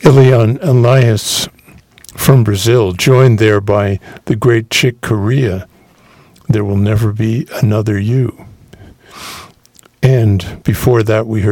Ilian Elias from Brazil, joined there by the great Chick Corea, There Will Never Be Another You. And before that, we heard